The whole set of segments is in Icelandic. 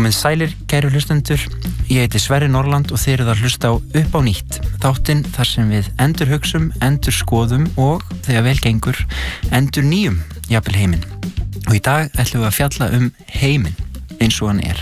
Komið sælir, kæru hlustendur. Ég heiti Sverrir Norland og þið eruð að hlusta á Upp á nýtt, þáttinn þar sem við endurhugsum, endurskoðum og, þegar vel gengur, endurnýjum jafnvel heiminn. Og í dag ætlum við að fjalla heiminn eins og hann er.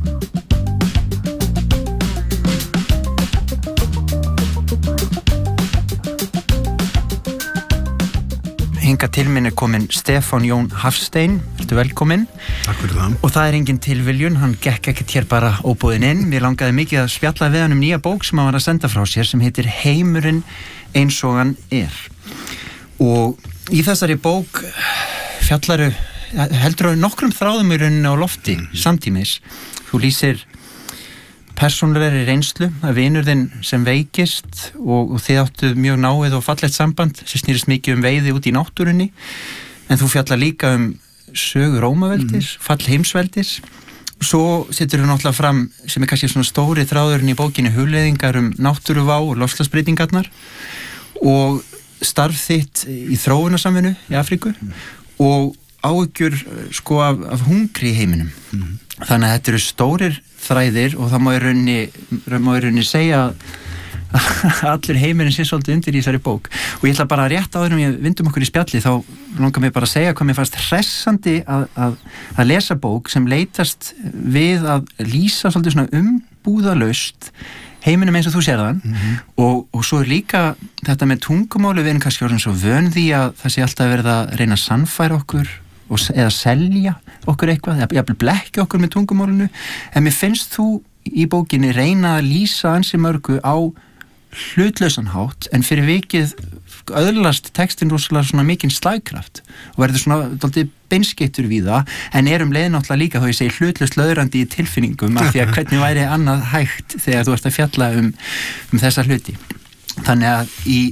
Hingað til minn kominn Stefán Jón Hafstein, ertu velkominn. Takk fyrir það. Og það engin tilviljun, hann gekk ekkert hér bara óboðinn inn. Mér langaði mikið að spjalla við hann nýja bók sem hann var að senda frá sér sem heitir Heimurinn eins og hann er. Og í þessari bók fjallaru, heldur nokkrum þráðum í rauninni á lofti samtímis. Þú lýsir persónulegri reynslu af vinur þinn sem veikist og þið áttu mjög náið og fallegt samband sem snýrist mikið veiði út í náttúrunni, en þú fjallar líka sögu Rómaveldis, fall heimsveldis. Svo setur þú náttúrulega fram sem kannski svona stóri þráðurinn í bókinni hugleiðingar náttúruvá og loftslagsbreytingarnar og starf þitt í þróunarsamvinnu í Afríku og áhyggjur sko af hungri í heiminum. Þannig að þetta eru stórir þræðir og það má í rauninni segja að allur heimurinn sé svolítið undir í þessari bók. Og ég ætla bara rétt áður við vindum okkur í spjalli, þá langar mér bara að segja hvað mér fannst hressandi að lesa bók sem leitast við að lýsa svolítið svona umbúðalaust heiminum eins og þú sér þann. Og svo líka þetta með tungumáli, við erum kannski orðin svo vön því að það sé alltaf verið að reyna að sannfæra okkur eða selja okkur eitthvað, eða jafnvel blekkja okkur með tungumálinu, en mér finnst þú í bókinni reyna að lýsa ansi mörgu á hlutlausan hátt, en fyrir vikið öðlast textin rosalega svona mikinn slagkraft og verður svona dálítið beinskeyttur við það, en leið náttúrulega líka þá ég segi hlutlaust löðrandi í tilfinningum af því að hvernig væri annað hægt þegar þú ert að fjalla þessa hluti. Þannig að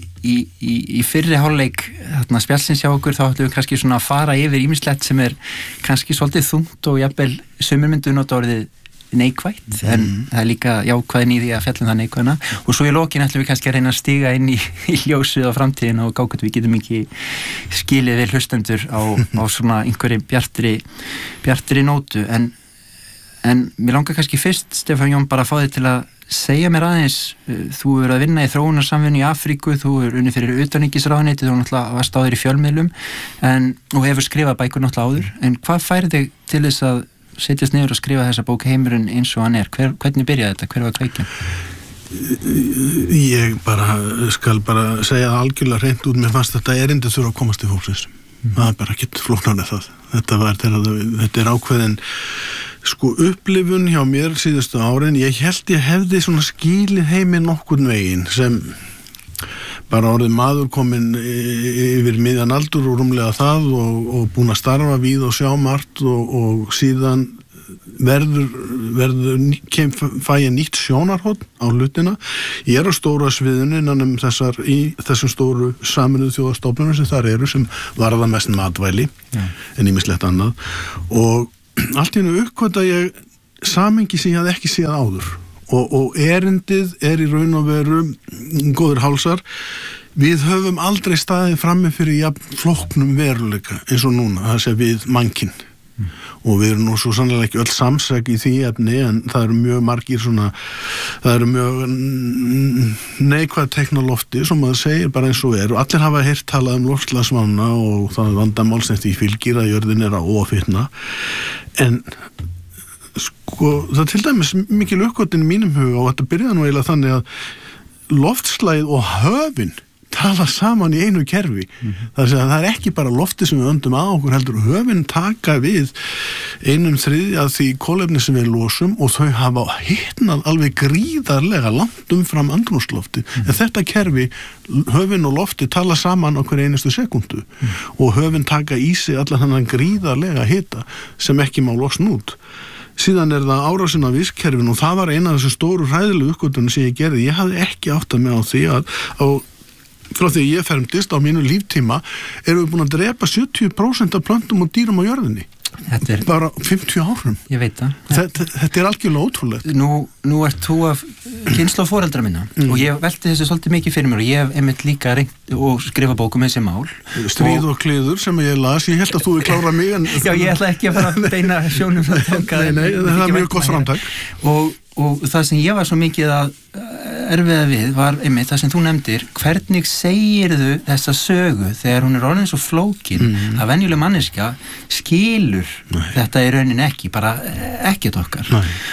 í fyrri hálfleik spjallsins hjá okkur þá ætlum við kannski svona að fara yfir ýmislegt sem kannski svolítið þungt og jafnvel sumir myndu nota orðið neikvætt, en það líka jákvæðin í því að fjalla það neikvæðina. Og svo í lokin ætlum við kannski að reyna að stíga inn í ljósið á framtíðin og gákvæmt við getum ekki skilið við hlustendur á svona einhverri bjartri nótu. En mér langar kannski fyrst, Stefán Jón, bara að fá þig til að segja mér aðeins, þú hefur að vinna í þróunarsamvinnu í Afríku, þú hefur unnið fyrir utanríkisráðuneytið, þú náttúrulega varst áður í fjölmiðlum og hefur skrifað bækur náttúrulega áður, en hvað fær þig til þess að setjast niður og skrifa þessa bók Heimurinn eins og hann er? Hvernig byrjaði þetta? Hver var kveikjan? Ég skal bara segja það algjörlega hreint út, mér fannst þetta erindi þurfa að komast til fólksins. Það bara ekki flóknarlega það. Þetta ákveðin upplifun hjá mér síðustu árin. Ég held ég hefði svona skilið heiminn nokkurn veginn sem bara orðið maður kominn yfir miðjan aldur og rúmlega það og búin að starfa við og sjá margt og síðan fæ ég nýtt sjónarhorn á hlutina. Ég á stóra sviðinu innan í þessum stóru Sameinuðu þjóðastofnunum sem þar eru, sem varða mest matvæli en ýmislegt annað, og allt í einu uppkvæmta ég samengi sem ég hafði ekki séð áður og erindið í raun og veru góður hálsar. Við höfum aldrei staðið frammi fyrir jafn flóknum veruleika eins og núna, það sé við mannkinn. Og við erum nú svo sannlega ekki öll samsæk í því efni, en það eru mjög margir það eru mjög neikvæð teknolofti sem maður segir bara eins og og allir hafa heyrt talað loftslagsvána og það vandamál sem því fylgir að jörðin að ófitna, en það til dæmis mikil uppgötvun í mínum huga, og þetta byrjaði nú eiginlega þannig að loftslagið og höfin tala saman í einu kerfi. Það er ekki bara loftið sem við öndum að okkur, heldur höfin taka við 1/3 af því kolefni sem við losum, og þau hafa hitnað alveg gríðarlega langt umfram andrúmslofti. En þetta kerfi, höfin og lofti, tala saman okkur einustu sekundu og höfin taka í sig allan þennan gríðarlega hita sem ekki má losna út. Síðan það árásin af vistkerfin, og það var eina af þessu stóru hræðilegu uppgötvunum sem ég gerði. Ég hafði ekki áttað mig á því að frá því ég fermdist á mínu líftíma erum við búin að drepa 70% af plöntum og dýrum á jörðinni. Bara 50 árum. Ég veit það. Þetta algjörlega ótrúlegt. Nú ert þú að kynslóð foreldra minna og ég velti þessu svolítið mikið fyrir mér og ég hef einmitt líka reynt og skrifa bókum með þessi mál. Stríð og kliður sem ég las, ég held að þú vil klára mig en... Já, ég ætla ekki að fara að beina sjónum Nei, það er mjög gott framtak. Og það sem ég var svo mikið að erfiða við var einmitt það sem þú nefndir, hvernig segirðu þessa sögu þegar hún orðin svo flókin að venjuleg manneskja skilur þetta í raunin ekki, bara ekkert okkar.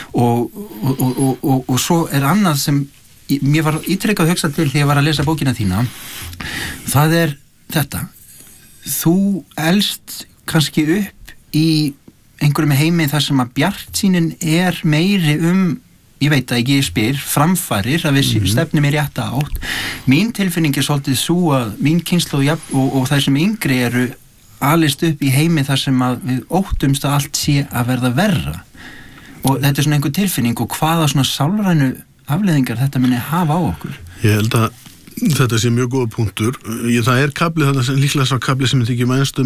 Og svo annað sem mér var ítrekkað að hugsa til þegar ég var að lesa bókina þína, það þetta. Þú elst kannski upp í einhverjum heimi þar sem að bjartsýnin meiri ég veit að ekki, ég spyr, framfarir að við stefnum í rétta átt. Mín tilfinning svolítið svo að mín kynslóð og þær sem yngri eru alist upp í heimi þar sem að við óttumst að allt sé að verða verra. Og þetta svona einhver tilfinning og hvaða svona sálrænu afleiðingar þetta muni hafa á okkur. Ég held að þetta sé mjög góða punktur. Það kafli þarna sem líklega sá kafli sem ég þykir mænstum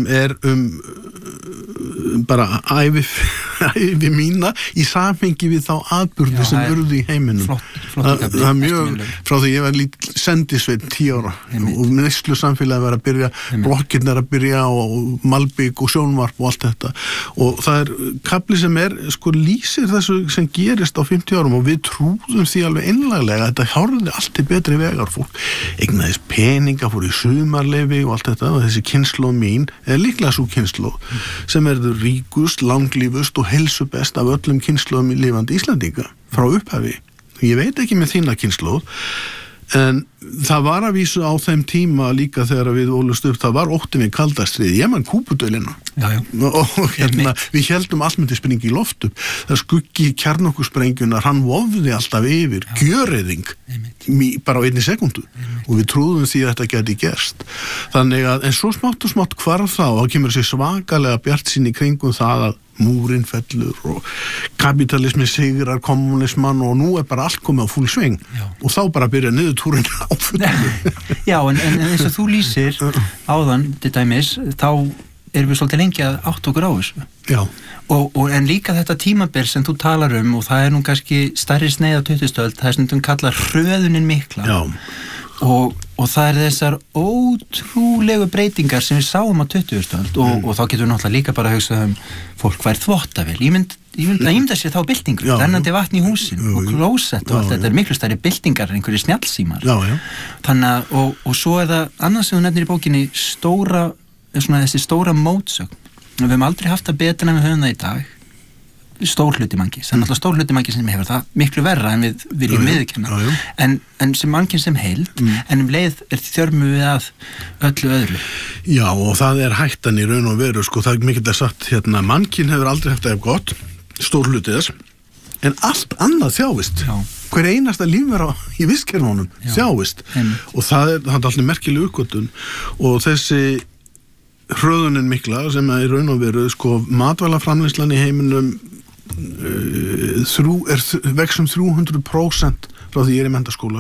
bara ævi mína í samhengi við þá atburði sem urðu í heiminum. Það er mjög, frá því ég var sendisveit 10 ára og neyslu samfélagi var að byrja, blokkirnar að byrja og malbygg og sjónvarp og allt þetta og það kafli sem lýsir þessu sem gerist á 50 árum og við trúðum því alveg einlaglega að þetta hjárði allt til betri vegar. Fólk eignaðist peninga, fór í sumarleyfi og allt þetta og þessi kynslóð mín líklega svo kynslóð sem ríkust, langlífust og heilsubest af öllum kynslóðum í lifandi Íslandinga frá upphafi. Ég veit ekki með þína kynslóð en það var að vísu á þeim tíma líka þegar við ólust upp, það var ótti við kaldastrið, ég man Kúbudölina og við heldum allt myndi springa í loft upp, það skuggi kjarnorkusprengjuna, hann vofði alltaf yfir, gjöreyðing bara á 1 sekúndu og við trúðum því að þetta geti gerst þannig að, en svo smátt og smátt hvarf þá kemur þessi svakalega bjartsýni kringum það að múrin fellur og kapitalismi sigrar kommunisman og nú bara allt komið á full sving og þá bara byrja niðurtúrin á fullu. Já, en eins og þú lýsir áðan, til dæmis, þá erum við svolítið lengi að átta okkur á þessu. Já. En líka þetta tímabil sem þú talar og það nú kannski stærri sneið á 20. öld, það stundum kallað hröðunin mikla. Já. Og það þessar ótrúlegu breytingar sem við sáum á 20. öld og þá getum við náttúrulega líka bara að hugsa fólk væri þvottavél. Ég mynda sér þá byltingu, rennandi vatn í húsin og klósett og allt þetta miklu stærri byltingar en einhverjir snjallsímar. Þannig að, og svo það annars sem þú nefnir í bókinni þessi stóra mótsögn. Við höfum aldrei haft það betur en við höfum það í dag. Stór hluti mannkins, það náttúrulega stór hluti mannkins sem hefur það miklu verra en við viljum viðurkenna en sem mannkins sem heild en leið þjörmu við að öllu öðru. Já og það hættan í raun og veru það mikið sagt mannkinn hefur aldrei haft það gott, stór hluti þess en allt annað þjáist hver einasta lífvera í vistkerfunum þjáist og það alltaf merkileg uppgötvun og þessi hröðunin mikla sem í raun og veru matvælaframleiðslan í heiminum vex 300% frá því ég í menntaskóla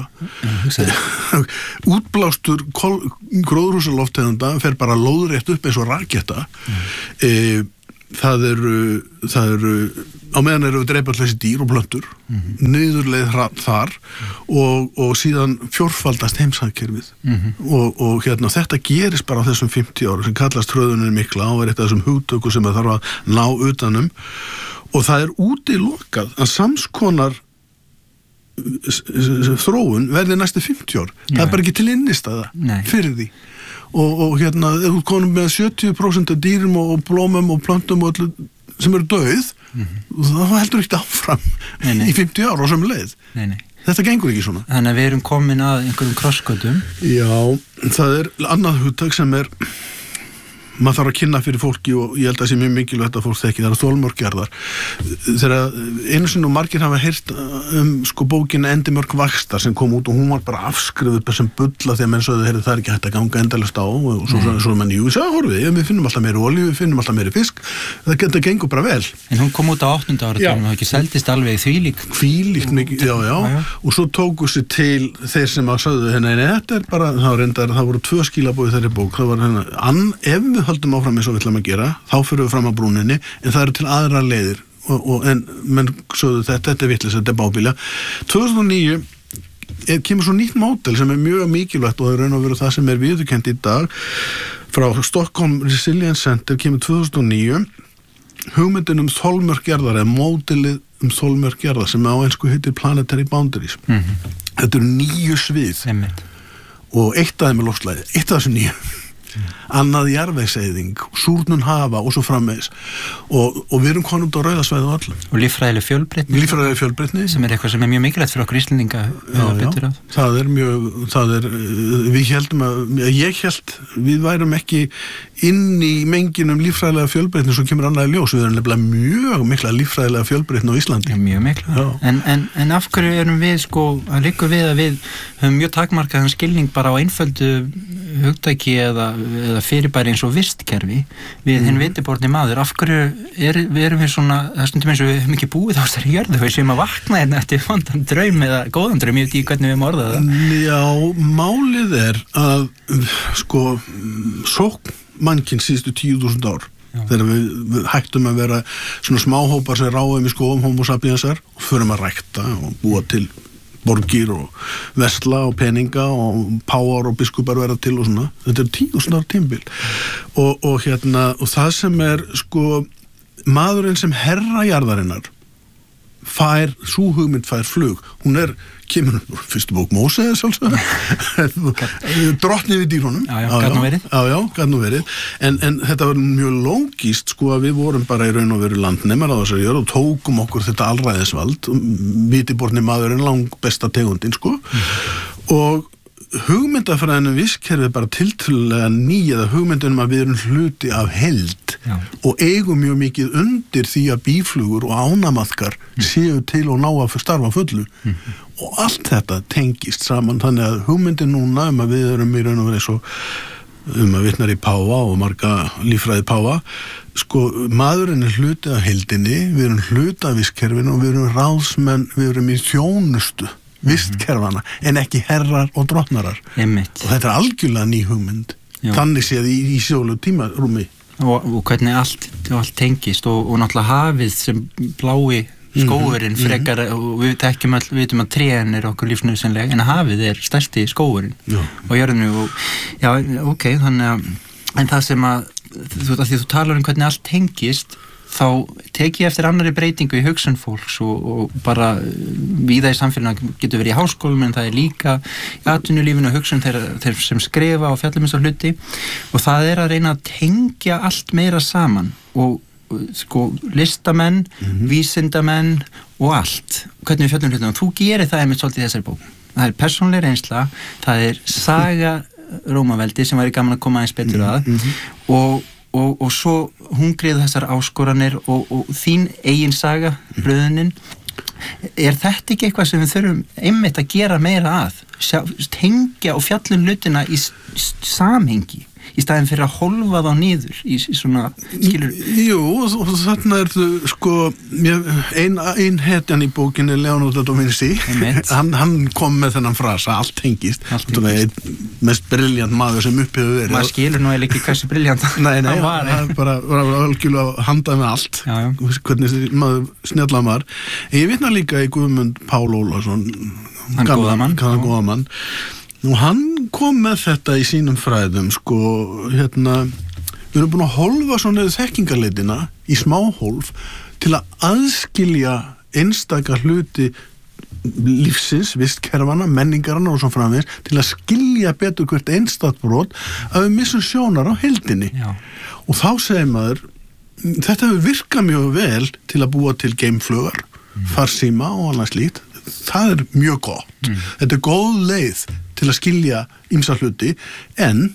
útblástur gróðurhúsalofttegunda fer bara lóðrétt upp eins og raketta það eru á meðan eru dreipaleysi dýr og plöntur niðurleið þar og síðan fjórfaldast heimsagkerfið og þetta gerist bara á þessum 50 árum sem kallast hröðunin mikla og eitt af þessum hugtöku sem það þarf að ná utanum og það útilokað að samskonar þróun verði næstu 50 ár. Það bara ekki til innistæða fyrir því. Og ef þú konum með 70% af dýrum og blómum og plöntum og öllu sem eru dauð, þá heldur ekki áfram í 50 ár á sömu leið. Þetta gengur ekki svona. Þannig að við erum komin að einhverjum krossgötum. Já, það annað hugtak sem maður þarf að kynna fyrir fólki og ég held að það sé mjög mikilvægt að fólk þekki, það þolmörkjarðar. Þegar einu sinni og margir hafa heyrt bókina Endimörk vaxtar sem kom út og hún var bara afskrifuð upp sem bulla þegar menn sögðu, það ekki hægt að ganga endalaust á og svo menn, við finnum alltaf meiri olíu, við finnum alltaf meiri fisk, þetta gengur bara vel. En hún kom út á 8. áratugum og ekki seldist alveg þvílíkt mikið, og svo tóku sér til þeir sem að sögðu, þetta bara, það voru 2 skilaboð í þeirri bók, það var ef við höldum áfram eins og við ætlum að gera, þá fyrir við fram á brúninni, en það eru til aðra leiðir en menn sögðu þetta er vitleys, þetta er bábíla. 2009 kemur svo nýtt módel sem mjög mikilvægt og raun og veru það sem viðurkennt í dag frá Stockholm Resilience Center kemur 2009 hugmyndin þolmörk jarðar eða módelið þolmörk jarðar sem á ensku heitir Planetary Boundaries. Þetta eru 9 svið og eitt af þeim loftslagið, eitt af þessu 9 annað jarðvegseyðing, súrnun hafa og svo framvegis og við erum konum á rauðasvæðu allir. Og líffræðileg fjölbreytni sem eitthvað sem mjög mikilvægt fyrir okkur Íslendinga ég held við værum ekki inn í menginum líffræðilega fjölbreytni svo kemur annað í ljós, við erum nefnilega mjög mikla líffræðilega fjölbreytni á Íslandi. Já, mjög mikla, en af hverju erum við að liggur við að við höfum mjög takmarkaðan skilning bara á einföldu hugtæki eða fyrirbæri eins og vistkerfi við hinn vitiborni maður, af hverju erum við svona, það stundum eins og við höfum ekki búið á þessari jörðu, við séum að vakna hérna eftir vondan draum eða góðan draum, ég veit ekki hvernig við höfum orðað það. Já, málið að sókn mannkinn síðustu 10.000 ár þegar við hættum að vera svona smáhópar sem ráðum í skóum homo sapiensar og förum að rækta og búa til borgir og vesla og peninga og páar og biskupar verða til og svona. Þetta 10.000 ára tímabil og það sem maðurinn sem herra jarðarinnar sú hugmynd fær flug, hún kemur fyrstu bók Móse drottni við dýrunum gat nú verið en þetta var mjög lógist að við vorum bara í raun og veru landnemar á þessari jörð og tókum okkur þetta alræðisvald vitiborni maðurinn lang besta tegundin og hugmyndafræðinu vistkerfi bara tiltölulega eða hugmyndunum að við erum hluti af heild og eigum mjög mikið undir því að býflugur og ánamaðkar séu til og ná að starfa fullu og allt þetta tengist saman þannig að hugmyndin núna að við erum í raun og veru svo að vitnar í páfa og marga líffræði páfa maðurinn hluti af heildinni, við erum hluti af vistkerfinu og við erum ráðsmenn, við erum í þjónustu vistkerfana en ekki herrar og drottnarar og þetta algjörlega ný hugmynd þannig séð í sjólu tímarúmi og hvernig allt tengist og náttúrulega hafið sem blái skógurinn frekar og við vitum að trén okkur lífsnauðsynleg en hafið stærsti skógurinn og jörðinu þannig að en það sem að því þú talar hvernig allt tengist þá tek ég eftir annari breytingu í hugsun fólks og bara víða í samfélaginu getur verið í háskólum en það líka í atvinnulífinu og hugsun þeir sem skrifa og fjallum eins og hluti og það að reyna að tengja allt meira saman og listamenn, vísindamenn og allt, hvernig við fjöllum hlutum og þú gerir það einmitt svolítið í þessari bók það persónuleg reynsla, það saga Rómaveldi sem væri gaman að koma aðeins betur að og svo hungrið þessar áskoranir og þín eigin saga, bröðunin þetta ekki eitthvað sem við þurfum einmitt að gera meira að tengja og fjallum hlutina í samhengi í staðin fyrir að hólfa þá niður í svona, skilur Jú, og þarna ein hetjan í bókinni Leonardo da Vinci hann kom með þennan frasa allt tengist, mest briljant maður sem upp hefur verið maður skilur nú ekki hversu briljant hann var algjörlega handað með allt hvernig maður snjalla var en ég vitna líka í Guðmund Pál Ólafsson góða mann og hann kom með þetta í sínum fræðum við erum búin að hólfa svona þekkingarleitina í smáhólf til að aðskilja einstaka hluti lífsins, vistkerfana, menningarana og svo framvegis til að skilja betur hvert einstakt brot að við missum sjónar á heildinni og þá segir maður þetta hefur virkað mjög vel til að búa til geimflugar, farsíma og annað slíkt það mjög gott þetta góð leið til að skilja ýmsa hluti en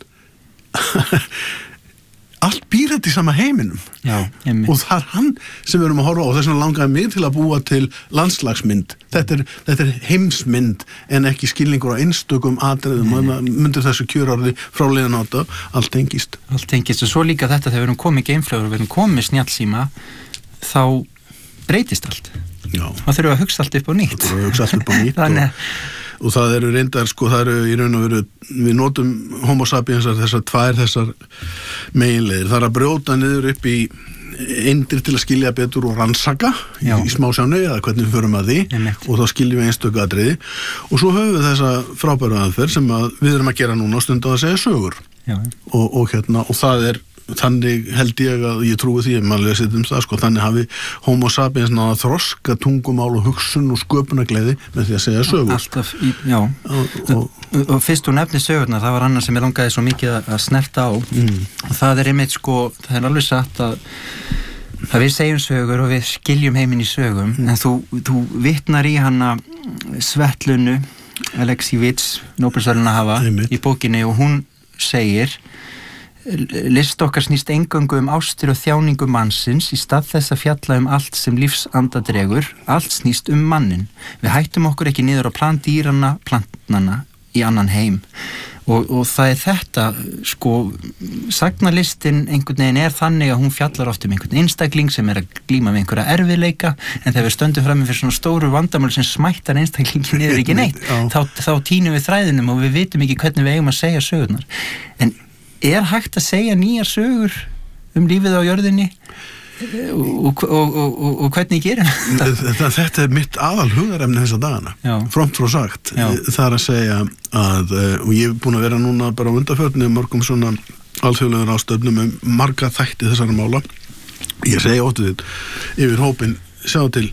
allt býr þetta í sama heiminum og það hann sem við erum að horfa á og þess vegna langaði mig til að búa til landslagsmynd þetta heimsmynd en ekki skilningur á einstökum atriðum myndir þessu kjörorði frá leiðan á þetta allt tengist og svo líka þetta þegar við erum komið geimflögur og við erum komið snjallsíma þá breytist allt það þurfum að hugsa allt upp á nýtt og það eru reyndar það eru í raun og veru við notum homo sapiensar þessar meginleiðir það að brjóta niður upp í eindir til að skilja betur og rannsaka í smásjánu eða hvernig við förum að því og þá skiljum við einstöku atriði og svo höfum við þessa frábæru aðferð sem við erum að gera núna og stundum að segja sögur og það þannig held ég að ég trúi því að maður lesið það þannig hafi homo sapiens náða þroska tungumál og hugsun og sköpunargleði með því að segja sögur alltaf, og fyrst þú nefnir sögurnar, það var annað sem ég langaði svo mikið að snerta á og það einmitt það alveg satt að við segjum sögur og við skiljum heiminn í sögum en þú vitnar í hana Svetlunu Aleksíevits Nóbelsverðlauna hafa í bókinni og hún segir list okkar snýst eingöngu ástir og þjáningu mannsins í stað þess að fjalla allt sem lífsanda dregur, allt snýst mannin. Við hættum okkur ekki niður á plan dýranna, plantnanna í annan heim og það þetta, sagnalistin einhvern veginn þannig að hún fjallar oft einhvern einstakling sem að glíma við einhverja erfiðleika en þegar við stöndum frammi fyrir svona stóru vandamál sem smættar einstaklingin niður ekki neitt, þá tínum við þræðinum og við vitum ekki hvernig við eigum að segja sögurnar. En hægt að segja nýjar sögur lífið á jörðinni og hvernig gerum þetta? Þetta mitt aðal hugarefni þessa dagana, fromt frá sagt. Það að segja að, og ég búin að vera núna bara á undanförnu mörgum svona alþjóðlegur ástöfnum marga þætti þessara mála. Ég segi óttu þitt yfir hópin, sjá til,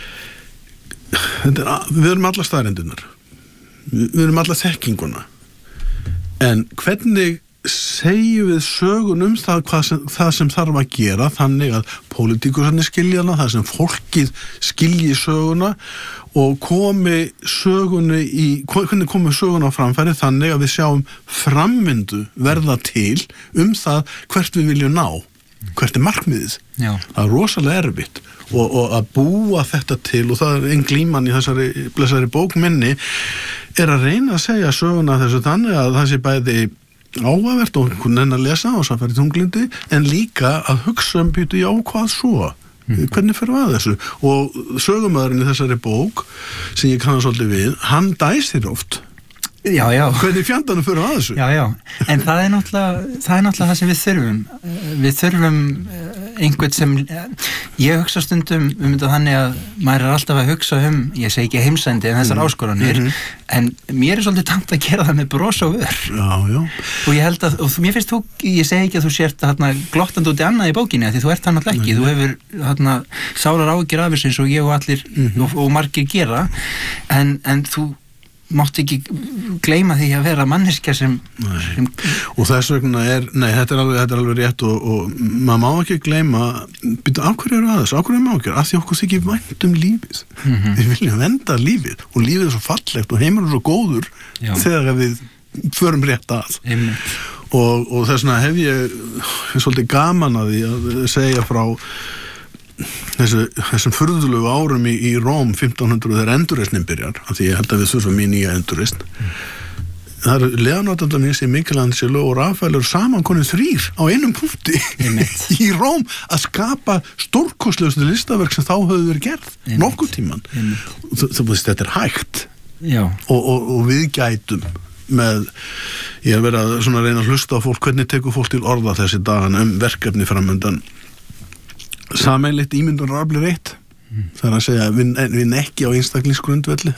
við erum alla staðreyndirnar, við erum alla þekkinguna, en hvernig segjum við sögun það sem þarf að gera þannig að pólitíkusarnir skilja hana, það sem fólkið skilji söguna og hvernig komi söguna á framfæri þannig að við sjáum framvindu verða til það hvert við viljum ná, hvert markmiðið. Það rosalega erfitt og að búa þetta til og það einn glíman í þessari blessari bók minni að reyna að segja söguna þessu þannig að það sé bæði áhugavert og einhvern að lesa og samfæri þunglindi en líka að hugsa býtu hvað svo hvernig fyrir að þessu og sögumæðurinn í þessari bók sem ég kannast svolítið við, hann dæsir oft hvernig fjandanum fyrir að þessu en það náttúrulega það sem við þurfum einhvern sem ég hugsa stundum þetta þannig að maður alltaf að hugsa ég segi ekki heimsendi en þessar áskoranir en mér svolítið tamt að gera það með bros og vör og ég held að, og mér finnst ég segi ekki að þú sért glottandi út í annað í bókinni því þú ert hann alltaf ekki, þú hefur sárar áhyggjur af þessu eins og ég og allir og margir gera en þú mátt ekki gleyma því að vera manneskja sem og þess vegna þetta er alveg rétt og maður má ekki gleyma af hverju eru af hverju má ekki, af því okkur þykir vænt lífið við viljum vernda lífið og lífið er svo fallegt og heimur er svo góður þegar við förum rétt að og þess vegna hef ég svolítið gaman að því að segja frá þessum furðulegu árum í Róm 1500 þegar endurreisnin byrjar af því ég held að við þurfum í nýja endurreisn það Leonardo da Vinci, Michelangelo og Rafael saman konið 3 á einum punkti í Róm að skapa stórkostlegustu listaverk sem þá höfðu verið gerð nokkuð tíman þetta er hægt og við gætum með, ég hef verið að svona reyna að hlusta á fólk, hvernig tekur fólk til orða þessi dagan verkefni framöndan sameiginlegt ímyndunarafli reitt það að segja við ekki á einstaklingsgrundvelli